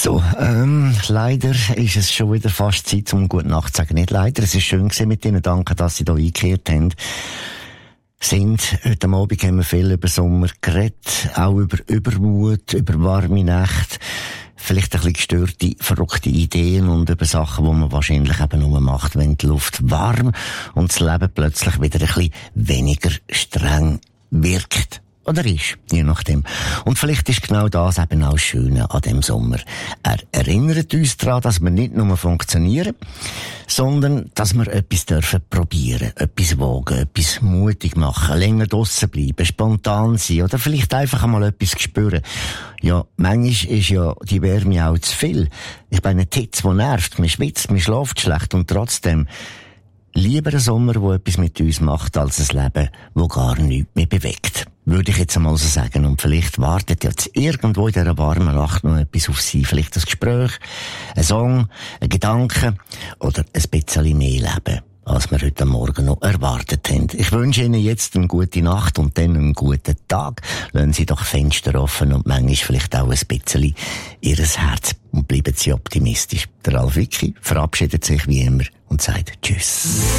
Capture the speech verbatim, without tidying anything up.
So, ähm, leider ist es schon wieder fast Zeit, um gute Nacht zu sagen. Nicht leider, es ist schön gewesen mit Ihnen. Danke, dass Sie hier eingekehrt haben. Sind, heute Abend haben wir viel über Sommer geredet, auch über Übermut, über warme Nächte, vielleicht ein bisschen gestörte, verrückte Ideen und über Sachen, die man wahrscheinlich eben nur macht, wenn die Luft warm und das Leben plötzlich wieder ein bisschen weniger streng wirkt. Oder ist, je nachdem. Und vielleicht ist genau das eben auch das Schöne an dem Sommer. Er erinnert uns daran, dass wir nicht nur funktionieren, sondern dass wir etwas dürfen probieren, etwas wagen, etwas mutig machen, länger draussen bleiben, spontan sein oder vielleicht einfach einmal etwas spüren. Ja, manchmal ist ja die Wärme auch zu viel. Ich meine, die Hitze, die nervt, man schwitzt, man schläft schlecht und trotzdem lieber ein Sommer, der etwas mit uns macht, als ein Leben, das gar nichts mehr bewegt. Würde ich jetzt einmal so sagen. Und vielleicht wartet jetzt irgendwo in dieser warmen Nacht noch etwas auf Sie. Vielleicht ein Gespräch, ein Song, ein Gedanke oder ein bisschen mehr Leben, als wir heute Morgen noch erwartet haben. Ich wünsche Ihnen jetzt eine gute Nacht und dann einen guten Tag. Lassen Sie doch Fenster offen und manchmal vielleicht auch ein bisschen Ihr Herz und bleiben Sie optimistisch. Der Ralf Wicki verabschiedet sich wie immer und sagt Tschüss.